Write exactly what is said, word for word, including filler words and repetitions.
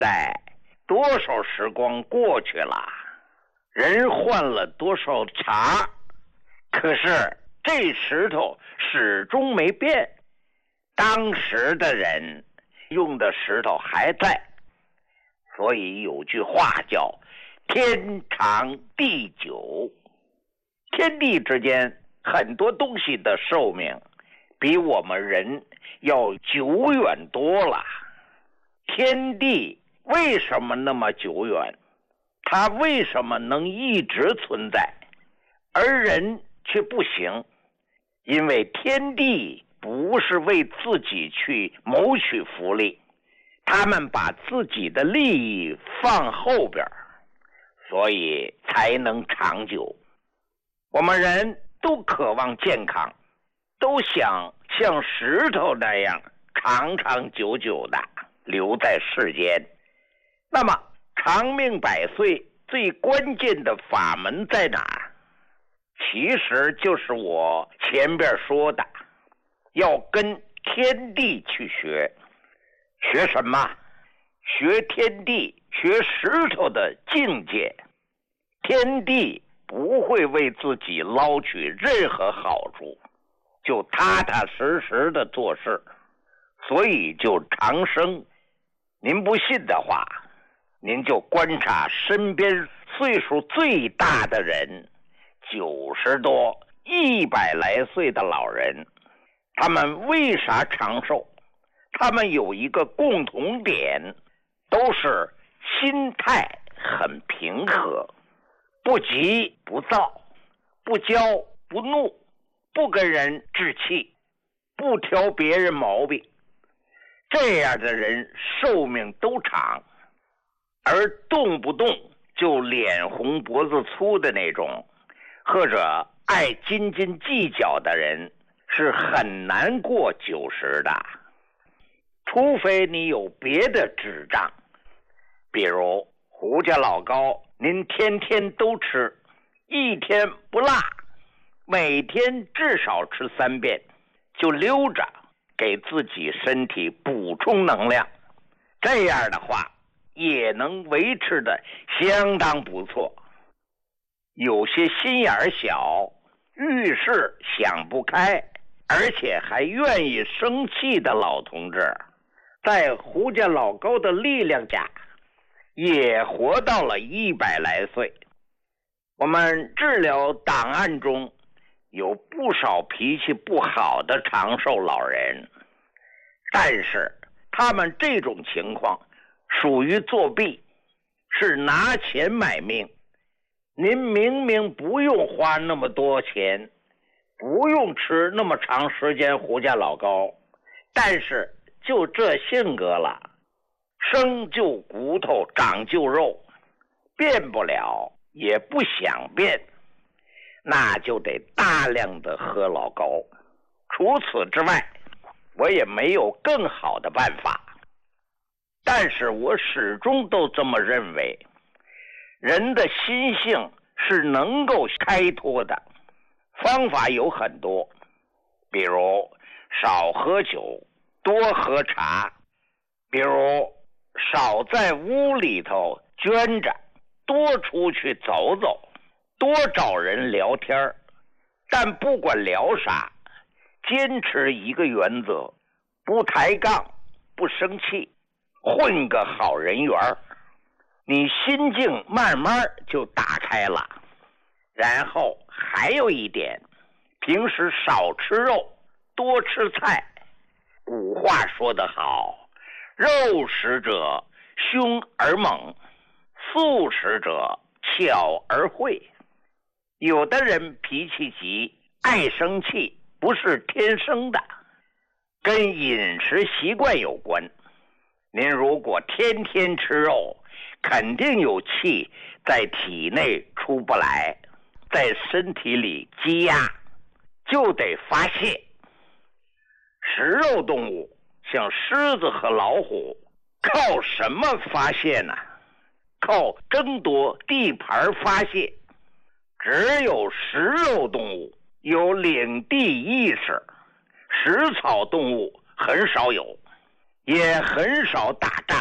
哎，多少时光过去了，人换了多少茬，可是这石头始终没变，当时的人用的石头还在。所以有句话叫天长地久，天地之间很多东西的寿命比我们人要久远多了。天地为什么那么久远？它为什么能一直存在，而人却不行？因为天地不是为自己去谋取福利，他们把自己的利益放后边，所以才能长久。我们人都渴望健康，都想像石头那样长长久久的留在世间。那么长命百岁最关键的法门在哪？其实就是我前边说的，要跟天地去学。学什么？学天地，学石头的境界。天地不会为自己捞取任何好处，就踏踏实实的做事，所以就长生。您不信的话，您就观察身边岁数最大的人，九十多、一百来岁的老人，他们为啥长寿？他们有一个共同点，都是心态很平和，不急不躁，不骄不怒，不跟人置气，不挑别人毛病。这样的人寿命都长，而动不动就脸红脖子粗的那种，或者爱斤斤计较的人，是很难过九十的。除非你有别的智障，比如胡家老高，您天天都吃，一天不落，每天至少吃三遍，就溜着给自己身体补充能量，这样的话也能维持的相当不错。有些心眼小，遇事想不开，而且还愿意生气的老同志，在胡家老高的力量下也活到了一百来岁。我们治疗档案中有不少脾气不好的长寿老人，但是他们这种情况属于作弊，是拿钱买命。您明明不用花那么多钱，不用吃那么长时间胡家老高，但是就这性格了，生就骨头长就肉，变不了也不想变，那就得大量的喝老高。除此之外，我也没有更好的办法。但是我始终都这么认为，人的心性是能够开脱的，方法有很多，比如少喝酒，多喝茶，比如少在屋里头捐着，多出去走走，多找人聊天。但不管聊啥，坚持一个原则，不抬杠，不生气，混个好人缘，你心境慢慢就打开了。然后还有一点，平时少吃肉，多吃菜。古话说得好，肉食者凶而猛，素食者巧而慧。有的人脾气急，爱生气，不是天生的，跟饮食习惯有关。您如果天天吃肉，肯定有气在体内出不来，在身体里积压，就得发泄。食肉动物像狮子和老虎，靠什么发泄呢？靠争夺地盘发泄。只有食肉动物有领地意识，食草动物很少有，也很少打仗。